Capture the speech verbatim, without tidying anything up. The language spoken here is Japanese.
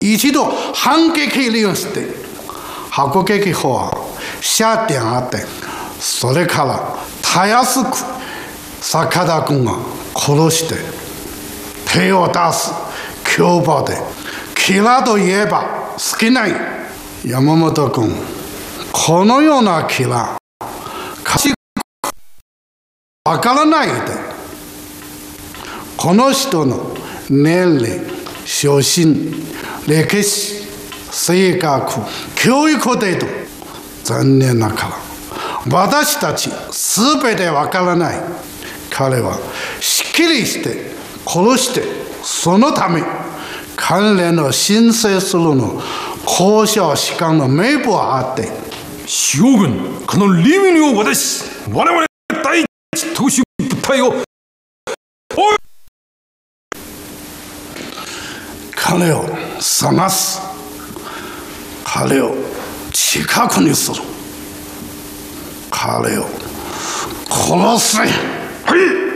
一度反撃利用して迫撃砲は射点あって、それからたやすく坂田君が殺して手を出す凶暴で、キラーといえば好きない山本君、このようなキラー賢くわからないで、この人の年齢、出身、歴史、性格、教育程度、残念ながら私たち全てわからない。彼はしっきりして殺して、そのため関連の申請するの交渉士官の名簿があって、 将軍、このリミニを渡し、我々第一特殊部隊を彼を探す、彼を近くにする、彼を殺せ。 はい。